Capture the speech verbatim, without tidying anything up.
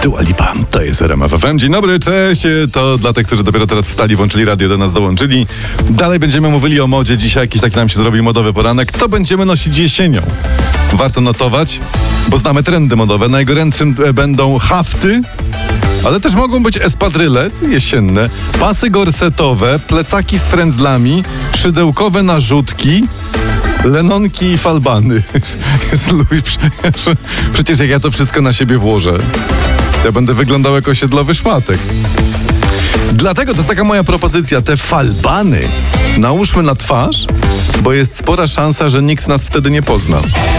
Dua Lipa, to jest R M F F M. Dzień dobry, cześć. To dla tych, którzy dopiero teraz wstali, włączyli radio, do nas dołączyli. Dalej będziemy mówili o modzie. Dzisiaj jakiś taki nam się zrobił modowy poranek. Co będziemy nosić jesienią? Warto notować, bo znamy trendy modowe. Najgorętszym będą hafty, ale też mogą być espadryle jesienne, pasy gorsetowe, plecaki z frędzlami, szydełkowe narzutki, lenonki i falbany. Przecież jak ja to wszystko na siebie włożę, to ja będę wyglądał jako osiedlowy szmateks. Dlatego to jest taka moja propozycja. Te falbany nałóżmy na twarz, bo jest spora szansa, że nikt nas wtedy nie pozna.